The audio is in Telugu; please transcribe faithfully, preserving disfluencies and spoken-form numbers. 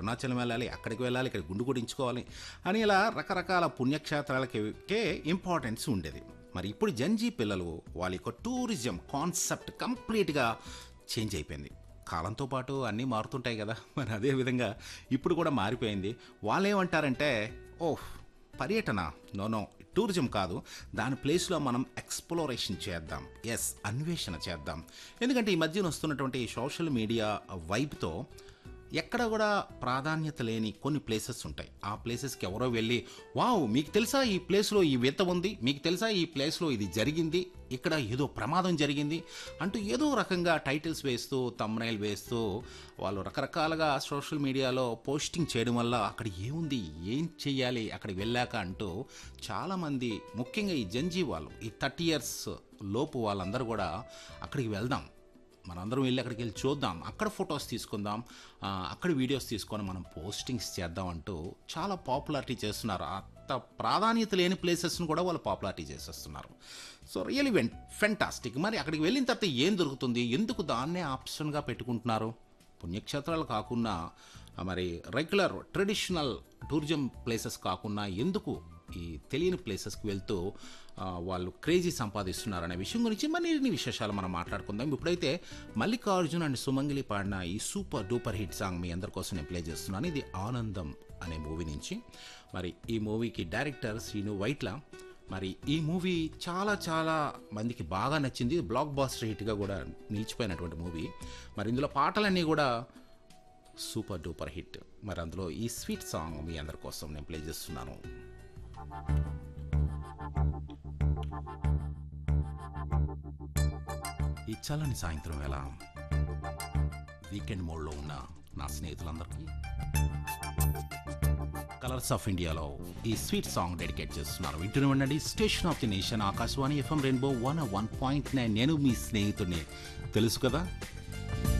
అరుణాచలం వెళ్ళాలి, అక్కడికి వెళ్ళాలి, ఇక్కడ గుండు కొట్టించుకోవాలి అని ఇలా రకరకాల పుణ్యక్షేత్రాలకే ఇంపార్టెన్స్ ఉండేది. మరి ఇప్పుడు జంజీ పిల్లలు వాళ్ళ యొక్క టూరిజం కాన్సెప్ట్ కంప్లీట్గా చేంజ్ అయిపోయింది. కాలంతో పాటు అన్నీ మారుతుంటాయి కదా, మరి అదేవిధంగా ఇప్పుడు కూడా మారిపోయింది. వాళ్ళు ఏమంటారంటే, ఓహ్ పర్యటన నో నో టూరిజం కాదు, దాని ప్లేస్లో మనం ఎక్స్ప్లోరేషన్ చేద్దాం, ఎస్ అన్వేషణ చేద్దాం. ఎందుకంటే ఈ మధ్యన వస్తున్నటువంటి సోషల్ మీడియా వైపుతో ఎక్కడ కూడా ప్రాధాన్యత లేని కొన్ని ప్లేసెస్ ఉంటాయి. ఆ ప్లేసెస్కి ఎవరో వెళ్ళి, వావ్ మీకు తెలుసా ఈ ప్లేస్లో ఈ వింత ఉంది, మీకు తెలుసా ఈ ప్లేస్లో ఇది జరిగింది, ఇక్కడ ఏదో ప్రమాదం జరిగింది అంటూ ఏదో రకంగా టైటిల్స్ వేస్తూ తమ్నైల్ వేస్తూ వాళ్ళు రకరకాలుగా సోషల్ మీడియాలో పోస్టింగ్ చేయడం వల్ల అక్కడ ఏముంది, ఏం చెయ్యాలి అక్కడికి వెళ్ళాక అంటూ చాలామంది, ముఖ్యంగా ఈ జంజీ వాళ్ళు, ఈ థర్టీ ఇయర్స్ లోపు వాళ్ళందరూ కూడా అక్కడికి వెళ్దాం, మనందరం వెళ్ళి అక్కడికి వెళ్ళి చూద్దాం, అక్కడ ఫొటోస్ తీసుకుందాం, అక్కడ వీడియోస్ తీసుకొని మనం పోస్టింగ్స్ చేద్దాం అంటూ చాలా పాపులారిటీ చేస్తున్నారు. అంత ప్రాధాన్యత లేని ప్లేసెస్ను కూడా వాళ్ళు పాపులారిటీ చేసేస్తున్నారు. So really when fantastic. మరి అక్కడికి వెళ్ళిన తర్వాత ఏం దొరుకుతుంది, ఎందుకు దాన్నే ఆప్షన్గా పెట్టుకుంటున్నారు? పుణ్యక్షేత్రాలు కాకుండా మరి రెగ్యులర్ ట్రెడిషనల్ టూరిజం ప్లేసెస్ కాకుండా ఎందుకు ఈ తెలియని ప్లేసెస్కి వెళ్తూ వాళ్ళు క్రేజీ సంపాదిస్తున్నారు అనే విషయం గురించి మరిన్ని విశేషాలు మనం మాట్లాడుకుందాం. ఇప్పుడైతే మల్లికార్జున్ అండ్ సుమంగళి పాడిన ఈ సూపర్ డూపర్ హిట్ సాంగ్ మీ అందరి కోసం నేను ప్లే చేస్తున్నాను. ఇది ఆనందం అనే మూవీ నుంచి. మరి ఈ మూవీకి డైరెక్టర్ శ్రీను వైట్ల. మరి ఈ మూవీ చాలా చాలా మందికి బాగా నచ్చింది, బ్లాక్ బాస్టర్ హిట్గా కూడా నిలిచిపోయినటువంటి మూవీ. మరి ఇందులో పాటలన్నీ కూడా సూపర్ డూపర్ హిట్. మరి అందులో ఈ స్వీట్ సాంగ్ మీ అందరి కోసం నేను ప్లే చేస్తున్నాను. ఈ చల్లని సాయంత్రం వేళ వీకెండ్ మోడ్లో ఉన్న నా స్నేహితులందరికీ కలర్స్ ఆఫ్ ఇండియాలో ఈ స్వీట్ సాంగ్ డెడికేట్ చేస్తున్నారు. వింటూనే ఉండండి station of the nation Akashvani FM rainbow one one point nine. నేను మీ స్నేహితుడిని, తెలుసు కదా.